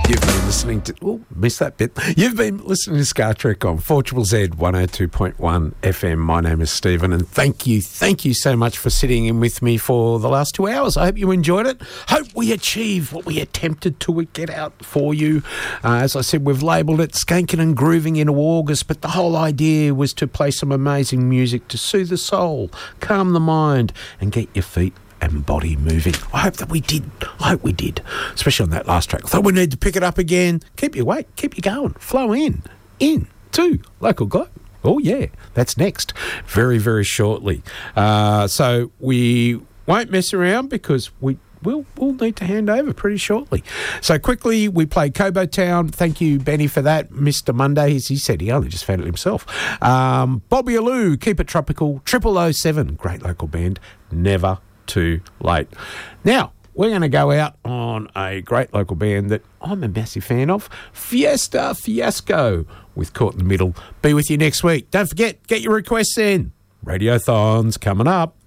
You've been listening to... Oh, missed that bit. You've been listening to Scar Trek on 4ZZZ 102.1 FM. My name is Stephen, and thank you so much for sitting in with me for the last 2 hours. I hope you enjoyed it. Hope we achieved what we attempted to get out for you. As I said, we've labelled it Skanking and Grooving into August, but the whole idea was to play some amazing music to soothe the soul, calm the mind, and get your feet and body moving. I hope that we did. I hope we did, especially on that last track. I thought we need to pick it up again. Keep you awake, keep you going, flow in to Local Glow. Oh yeah, that's next, very, very shortly. So we won't mess around because we'll need to hand over pretty shortly. So quickly, we played Cobo Town. Thank you, Benny, for that. Mr. Monday, he said he only just found it himself. Bobby Alou, Keep It Tropical. 007, great local band. Never too late. Now, we're going to go out on a great local band that I'm a massive fan of, Fiesta Fiasco, with Caught in the Middle. Be with you next week. Don't forget, get your requests in. Radiothon's coming up.